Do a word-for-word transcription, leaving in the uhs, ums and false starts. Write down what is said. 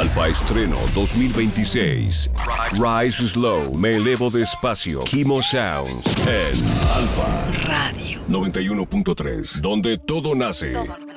Alfa Estreno dos mil veintiséis. Rise Slow, me elevo despacio. Kimo Sounds en Alfa Radio noventa y uno punto tres, donde todo nace. Todo